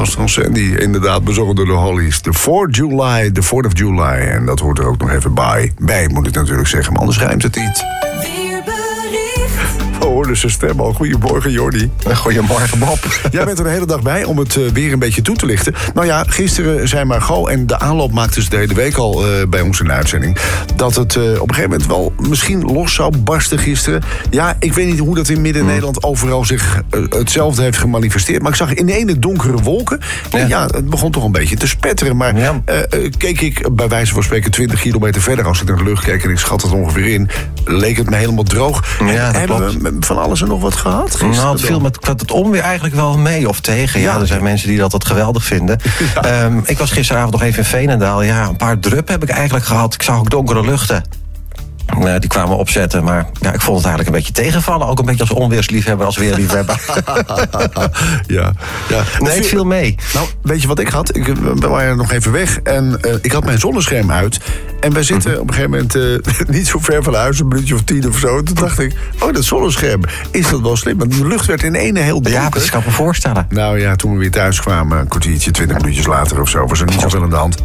Constance Sandy, inderdaad bezongen door de Hollies. The 4th of July. En dat hoort er ook nog even bij, moet ik natuurlijk zeggen, maar anders rijmt het niet. We hoorden zijn stem al. Goedemorgen, Jordi. Goedemorgen, Bob. Jij bent er de hele dag bij om het weer een beetje toe te lichten. Nou ja, gisteren zei Margot, en de aanloop maakte ze de hele week al bij ons in de uitzending, dat het op een gegeven moment wel misschien los zou barsten gisteren. Ja, ik weet niet hoe dat in Midden-Nederland overal zich hetzelfde heeft gemanifesteerd. Maar ik zag in de ene donkere wolken. Ja, het begon toch een beetje te spetteren. Maar keek ik bij wijze van spreken 20 kilometer verder, als ik naar de lucht keek en ik schat het ongeveer in, leek het me helemaal droog. Ja, dat hebben klopt. we van alles en nog wat gehad gisteren? Nou, het viel met het onweer eigenlijk wel mee of tegen. Ja, er zijn mensen die dat geweldig vinden. Ja. Ik was gisteravond nog even in Veenendaal. Ja, een paar drup heb ik eigenlijk gehad. Ik zag ook donkere luchten. Die kwamen opzetten, maar ja, ik vond het eigenlijk een beetje tegenvallen. Ook een beetje als onweersliefhebber, als weerliefhebber. Ja. Nee, het viel mee. Nou, weet je wat ik had? We waren nog even weg en ik had mijn zonnescherm uit. En wij zitten op een gegeven moment niet zo ver van huis, een minuutje of 10 of zo. Toen dacht ik, dat zonnescherm, is dat wel slim? Want de lucht werd in ene heel donker. Ja, dat kan ik me voorstellen. Nou ja, toen we weer thuis kwamen, een kwartiertje, 20 minuutjes later of zo, was er niet zoveel aan de hand.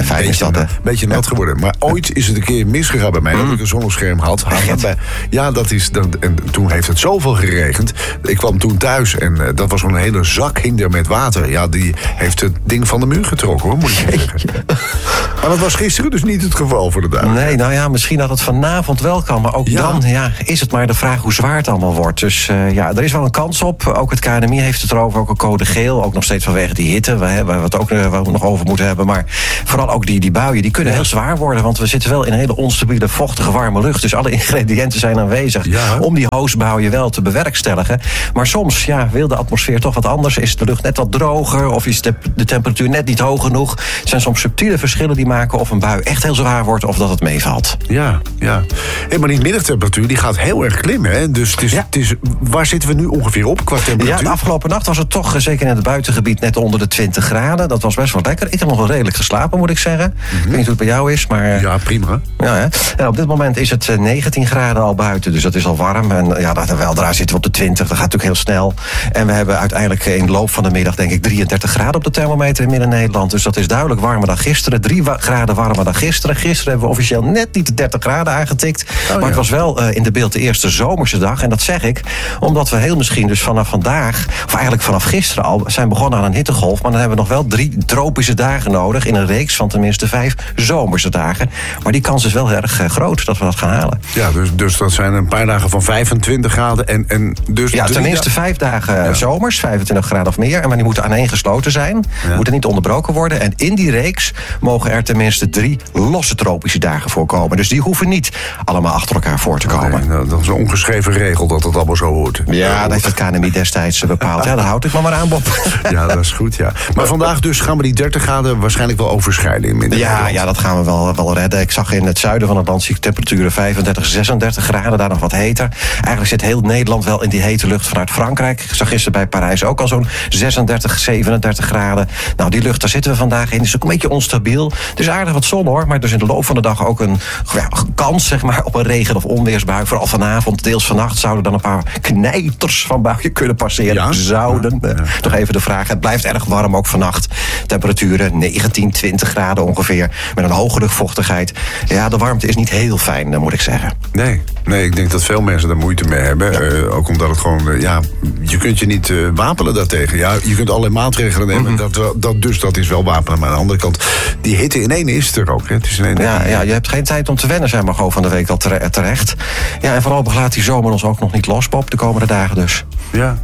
Beetje nat geworden. Maar ooit is het een keer misgegaan bij mij, dat ik een zonnescherm had. Ja, en toen heeft het zoveel geregend. Ik kwam toen thuis en dat was zo'n hele zak hinder met water. Ja, die heeft het ding van de muur getrokken, hoor, moet ik zeggen. Maar dat was gisteren dus niet het geval voor de duidelijkheid. Nee, nou ja, misschien dat het vanavond wel kan. Maar ook dan is het maar de vraag hoe zwaar het allemaal wordt. Dus er is wel een kans op. Ook het KNMI heeft het erover, ook een code geel. Ook nog steeds vanwege die hitte, waar we het ook nog over moeten hebben. Maar vooral ook die buien, die kunnen heel zwaar worden. Want we zitten wel in een hele onstabiele, vochtige, warme lucht. Dus alle ingrediënten zijn aanwezig om die hoosbuien wel te bewerkstelligen. Maar soms wil de atmosfeer toch wat anders. Is de lucht net wat droger of is de temperatuur net niet hoog genoeg. Er zijn soms subtiele verschillen die maken of een bui echt heel zwaar wordt of dat het meevalt. Ja. Maar die middagtemperatuur die gaat heel erg klimmen. Hè? Dus het is, waar zitten we nu ongeveer op qua temperatuur? Ja, de afgelopen nacht was het toch zeker in het buitengebied net onder de 20 graden. Dat was best wel lekker. Ik heb nog wel redelijk geslapen, moet ik zeggen. Ik weet niet hoe het bij jou is, maar... Ja, prima. Ja, hè? En op dit moment is het 19 graden al buiten, dus dat is al warm. En weldra zitten we op de 20, dat gaat natuurlijk heel snel. En we hebben uiteindelijk in de loop van de middag, denk ik, 33 graden op de thermometer in Midden-Nederland. Dus dat is duidelijk warmer dan gisteren. 3 graden warmer dan gisteren. Gisteren hebben we officieel net niet de 30 graden aangetikt. Maar het was wel in de beeld de eerste zomerse dag. En dat zeg ik omdat we heel misschien dus vanaf vandaag, of eigenlijk vanaf gisteren al, zijn begonnen aan een hittegolf. Maar dan hebben we nog wel 3 tropische dagen nodig in een reeks van tenminste 5 zomerse dagen. Maar die kans is wel erg groot dat we dat gaan halen. Ja, dus dat zijn een paar dagen van 25 graden. En dus tenminste 5 dagen zomers, 25 graden of meer. Maar die moeten aaneengesloten zijn. Moeten niet onderbroken worden. En in die reeks mogen er tenminste 3 losse tropische dagen voorkomen. Dus die hoeven niet allemaal achter elkaar voor te komen. Nee, dat is een ongeschreven regel dat het allemaal zo hoort. Ja, dat heeft het KNMI destijds bepaald. Ja, daar houd ik maar aan, Bob. Ja, dat is goed, ja. Maar vandaag dus gaan we die 30 graden waarschijnlijk wel overschrijden in Midden-Nederland. Ja, dat gaan we wel redden. Ik zag in het zuiden van het land zie ik temperaturen 35, 36 graden. Daar nog wat heter. Eigenlijk zit heel Nederland wel in die hete lucht vanuit Frankrijk. Ik zag gisteren bij Parijs ook al zo'n 36, 37 graden. Nou, die lucht, daar zitten we vandaag in. Het is ook een beetje onstabiel. Er is aardig wat zon, hoor. Maar dus in de loop van de dag ook een kans, zeg maar, op een regen- of onweersbui. Vooral vanavond, deels vannacht, zouden dan een paar knijters van buien kunnen passeren. Ja? Zouden. Toch even de vraag. Het blijft erg warm ook vannacht. Temperaturen 19, 20 graden ongeveer. Met een hoge luchtvochtigheid. Ja, de warmte is niet heel fijn, moet ik zeggen. Nee, ik denk dat veel mensen er moeite mee hebben. Ook omdat het gewoon, je kunt je niet wapenen daartegen. Ja, je kunt allerlei maatregelen nemen. Dat is wel wapenen. Maar aan de andere kant, die hitte in één is er ook. Hè. Het is in één je hebt geen tijd om te wennen, zijn Margot van de week al terecht. Ja, en voorlopig laat die zomer ons ook nog niet los, Bob, de komende dagen dus. Ja.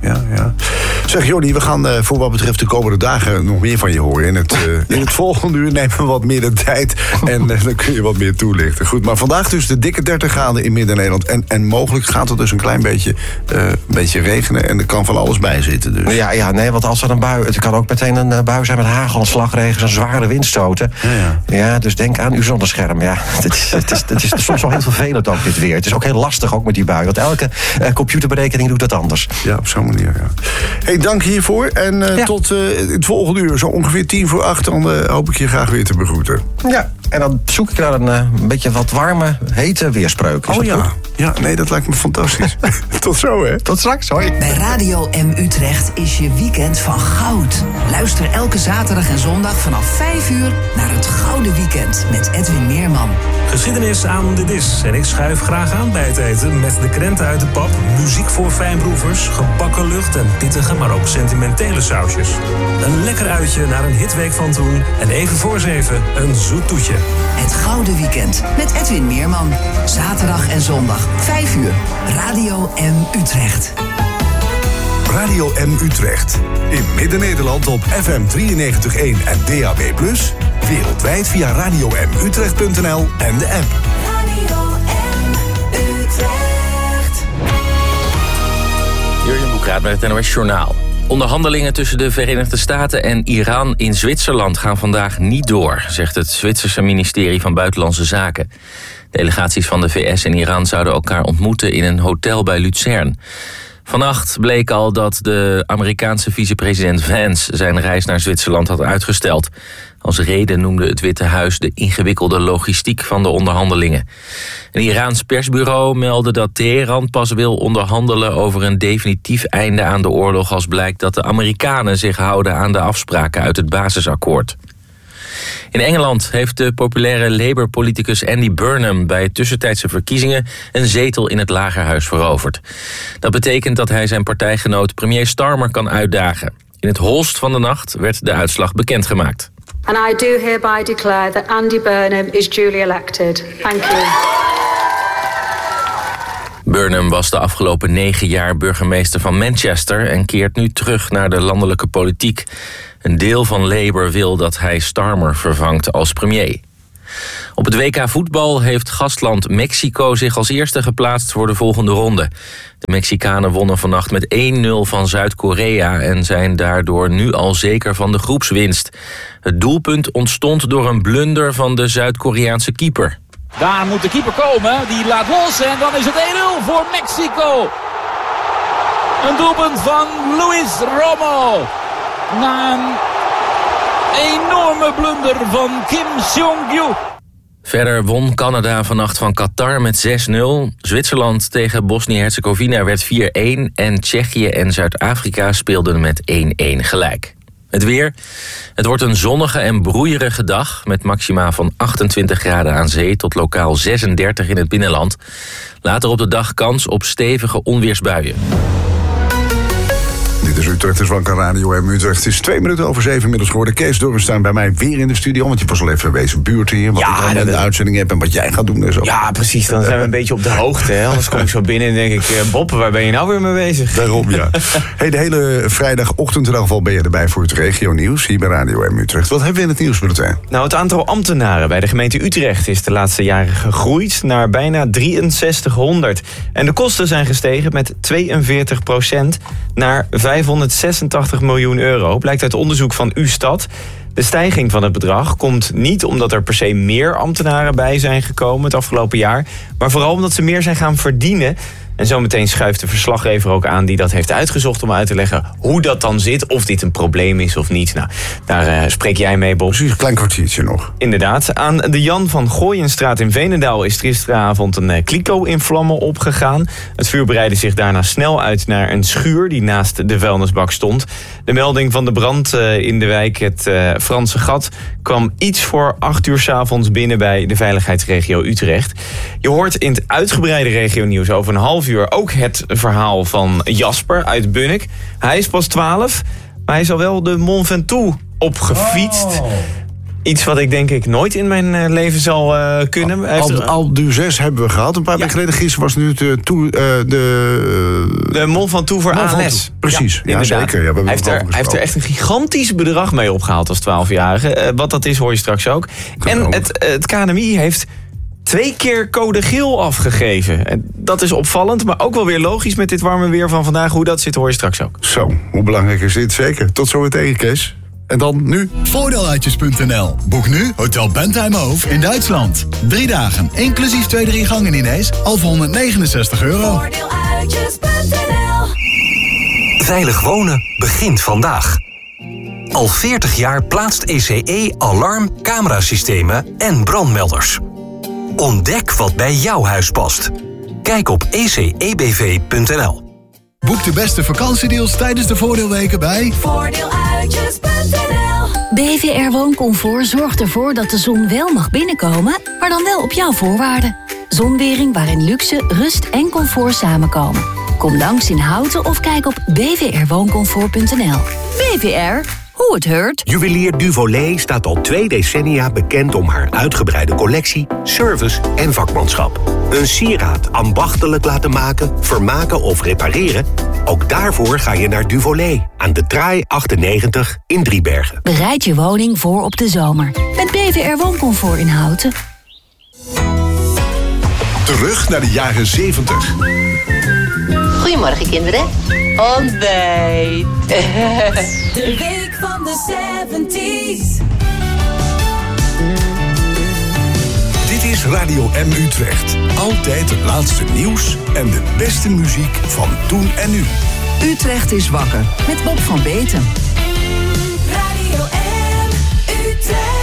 Zeg, Jordi, we gaan voor wat betreft de komende dagen nog meer van je horen. In het volgende uur nemen we wat meer de tijd. En dan kun je wat meer toelichten. Goed, maar vandaag dus de dikke 30 graden in Midden-Nederland. En mogelijk gaat het dus een klein beetje regenen. En er kan van alles bij zitten. Dus. Nee, want als er een bui... Het kan ook meteen een bui zijn met hagel en slagregens en zware windstoten. Ja, dus denk aan uw zonnescherm. Ja, het is soms wel heel vervelend ook, dit weer. Het is ook heel lastig ook met die bui. Want elke computerberekening doet dat anders. Ja, op zo'n manier, ja. Hey, dank hiervoor. En tot het volgende uur, zo ongeveer 7:50... dan hoop ik je graag weer te begroeten. Ja. En dan zoek ik naar een beetje wat warme, hete weerspreuk. Is Oh dat ja. goed? Ja, nee, dat lijkt me fantastisch. Tot zo, hè? Tot straks, hoi. Bij Radio M Utrecht is je weekend van goud. Luister elke zaterdag en zondag vanaf 5 uur naar het Gouden Weekend met Edwin Meerman. Geschiedenis aan de dis. En ik schuif graag aan bij het eten met de krenten uit de pap, muziek voor fijnproevers, gebakken lucht en pittige, maar ook sentimentele sausjes. Een lekker uitje naar een hitweek van toen en even voor 7 een zoet toetje. Het Gouden Weekend met Edwin Meerman. Zaterdag en zondag 5 uur. Radio M Utrecht. Radio M Utrecht. In Midden-Nederland op FM 93.1 en DAB+. Wereldwijd via radiomutrecht.nl en de app. Radio M Utrecht. Jurjen Boekraat met het NOS Journaal. Onderhandelingen tussen de Verenigde Staten en Iran in Zwitserland gaan vandaag niet door, zegt het Zwitserse ministerie van Buitenlandse Zaken. Delegaties van de VS en Iran zouden elkaar ontmoeten in een hotel bij Luzern. Vannacht bleek al dat de Amerikaanse vicepresident Vance zijn reis naar Zwitserland had uitgesteld. Als reden noemde het Witte Huis de ingewikkelde logistiek van de onderhandelingen. Een Iraans persbureau meldde dat Teheran pas wil onderhandelen over een definitief einde aan de oorlog als blijkt dat de Amerikanen zich houden aan de afspraken uit het basisakkoord. In Engeland heeft de populaire Labour-politicus Andy Burnham bij tussentijdse verkiezingen een zetel in het Lagerhuis veroverd. Dat betekent dat hij zijn partijgenoot premier Starmer kan uitdagen. In het holst van de nacht werd de uitslag bekendgemaakt. And I do hereby declare that Andy Burnham is duly elected. Thank you. Burnham was de afgelopen 9 jaar burgemeester van Manchester en keert nu terug naar de landelijke politiek. Een deel van Labour wil dat hij Starmer vervangt als premier. Op het WK voetbal heeft gastland Mexico zich als eerste geplaatst voor de volgende ronde. De Mexicanen wonnen vannacht met 1-0 van Zuid-Korea en zijn daardoor nu al zeker van de groepswinst. Het doelpunt ontstond door een blunder van de Zuid-Koreaanse keeper. Daar moet de keeper komen, die laat los en dan is het 1-0 voor Mexico. Een doelpunt van Luis Romo. Na een enorme blunder van Kim Seong-gyu. Verder won Canada vannacht van Qatar met 6-0. Zwitserland tegen Bosnië-Herzegovina werd 4-1. En Tsjechië en Zuid-Afrika speelden met 1-1 gelijk. Het weer. Het wordt een zonnige en broeierige dag met maxima van 28 graden aan zee tot lokaal 36 in het binnenland. Later op de dag kans op stevige onweersbuien. Dit is Utrecht, Zwanke Radio M Utrecht. Het is 2 minuten over 7 inmiddels geworden. Kees Dorren staan bij mij weer in de studio. Want je was al even bezig buurt hier. Wat ik dan in de uitzending heb en wat jij gaat doen en zo. Ja, precies. Dan zijn we een beetje op de hoogte. Hè? Anders kom ik zo binnen en denk ik... Bob, waar ben je nou weer mee bezig? Daarom, ja. Hey, de hele vrijdagochtend in ieder geval ben je erbij voor het regionieuws. Hier bij Radio M Utrecht. Wat hebben we in het nieuwsbulletin? Nou, het aantal ambtenaren bij de gemeente Utrecht is de laatste jaren gegroeid naar bijna 6300. En de kosten zijn gestegen met 42% naar 586 miljoen euro, blijkt uit onderzoek van U-Stad. De stijging van het bedrag komt niet omdat er per se meer ambtenaren bij zijn gekomen het afgelopen jaar, maar vooral omdat ze meer zijn gaan verdienen. En zometeen schuift de verslaggever ook aan die dat heeft uitgezocht om uit te leggen hoe dat dan zit, of dit een probleem is of niet. Nou, daar spreek jij mee, Bob. Precies, een klein kwartiertje nog. Inderdaad. Aan de Jan van Gooienstraat in Veenendaal is gisteravond een kliko in vlammen opgegaan. Het vuur breidde zich daarna snel uit naar een schuur die naast de vuilnisbak stond. De melding van de brand in de wijk het Franse Gat kwam iets voor 8 uur 's avonds binnen bij de veiligheidsregio Utrecht. Je hoort in het uitgebreide regionieuws over een half uur ook het verhaal van Jasper uit Bunnik. Hij is pas 12, maar hij is al wel de Mont Ventoux opgefietst. Oh. Iets wat ik denk ik nooit in mijn leven zal kunnen. Alpe 6 hebben we gehad. Een paar weken geleden. Gisteren was nu de Mont Ventoux voor ALS. Precies, ja zeker. Ja, hij heeft er echt een gigantisch bedrag mee opgehaald als 12-jarige. Wat dat is hoor je straks ook. En het KNMI heeft 2 keer code geel afgegeven. En dat is opvallend, maar ook wel weer logisch met dit warme weer van vandaag. Hoe dat zit hoor je straks ook. Zo, hoe belangrijk is dit? Zeker. Tot zo meteen, Kees. En dan nu? Voordeeluitjes.nl. Boek nu Hotel Bentheimhof in Duitsland. 3 dagen, inclusief 2-3 gangen Inees, al voor €169. Voordeeluitjes.nl. Veilig wonen begint vandaag. Al 40 jaar plaatst ECE alarm, camerasystemen en brandmelders. Ontdek wat bij jouw huis past. Kijk op ecebv.nl. Boek de beste vakantiedeals tijdens de voordeelweken bij Voordeeluitjes.nl. BVR Wooncomfort zorgt ervoor dat de zon wel mag binnenkomen, maar dan wel op jouw voorwaarden. Zonwering waarin luxe, rust en comfort samenkomen. Kom langs in Houten of kijk op bvrwooncomfort.nl. BVR, hoe het heurt. Juwelier Duvolet staat al 2 decennia bekend om haar uitgebreide collectie, service en vakmanschap. Een sieraad ambachtelijk laten maken, vermaken of repareren? Ook daarvoor ga je naar Duvolet aan de Traai 98 in Driebergen. Bereid je woning voor op de zomer. Met BVR Wooncomfort in Houten. Terug naar de jaren 70. Goedemorgen, kinderen. Ontbijt. De week van de 70s. Dit is Radio M Utrecht. Altijd het laatste nieuws en de beste muziek van toen en nu. Utrecht is wakker met Bob van Beeten. Radio M Utrecht.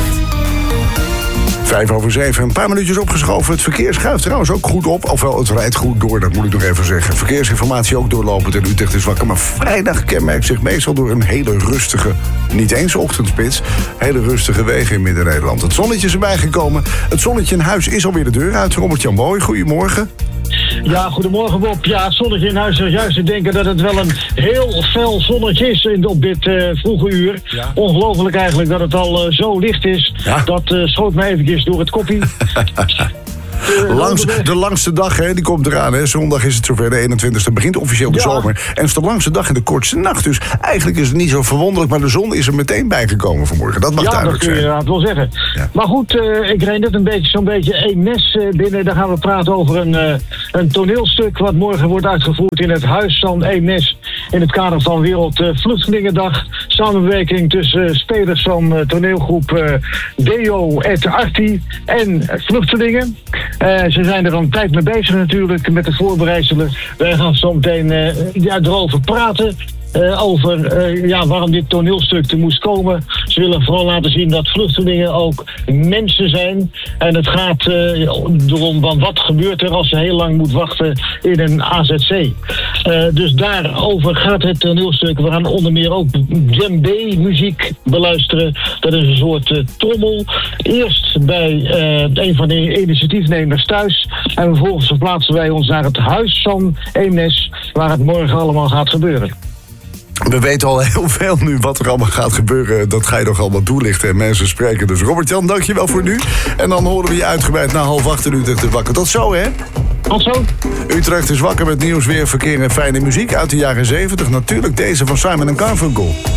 5:07, een paar minuutjes opgeschoven. Het verkeer schuift trouwens ook goed op. Ofwel, het rijdt goed door, dat moet ik nog even zeggen. Verkeersinformatie ook doorlopend en Utrecht is wakker. Maar vrijdag kenmerkt zich meestal door een hele rustige, niet eens ochtendspits, hele rustige wegen in Midden-Nederland. Het zonnetje is erbij gekomen. Het zonnetje in huis is alweer de deur uit. Robert-Jan Mooi, goedemorgen. Ja, goedemorgen Bob. Ja, het zonnetje in huis is juist te denken dat het wel een heel fel zonnetje is op dit vroege uur. Ja. Ongelooflijk eigenlijk dat het al zo licht is. Ja. Dat schoot me eventjes door het koppie. De langste dag, hè, die komt eraan. Hè. Zondag is het zover, de 21ste begint officieel de zomer. En het is de langste dag en de kortste nacht. Dus eigenlijk is het niet zo verwonderlijk, maar de zon is er meteen bijgekomen vanmorgen. Dat mag duidelijk zijn. Ja, dat kun je inderdaad wel zeggen. Ja. Maar goed, ik reed net zo'n beetje Eemnes binnen. Daar gaan we praten over een toneelstuk wat morgen wordt uitgevoerd in het Huis van Eemnes. In het kader van Wereldvluchtelingendag. Samenwerking tussen spelers van toneelgroep Deo et Arti en vluchtelingen. Ze zijn er al een tijd mee bezig natuurlijk met de voorbereidselen. Wij gaan zo meteen erover praten. Over waarom dit toneelstuk er moest komen. Ze willen vooral laten zien dat vluchtelingen ook mensen zijn. En het gaat erom wat gebeurt er als je heel lang moet wachten in een AZC. Dus daarover gaat het toneelstuk. We gaan onder meer ook djembe-muziek beluisteren. Dat is een soort trommel. Eerst bij een van de initiatiefnemers thuis. En vervolgens verplaatsen wij ons naar het Huis van Eemnes, waar het morgen allemaal gaat gebeuren. We weten al heel veel nu wat er allemaal gaat gebeuren. Dat ga je nog allemaal toelichten en mensen spreken. Dus Robert-Jan, dankjewel voor nu. En dan horen we je uitgebreid na 7:30 in Utrecht is wakker. Tot zo, hè? Tot zo. Utrecht is wakker met nieuws, weer, verkeer en fijne muziek uit de jaren 70. Natuurlijk deze van Simon & Garfunkel.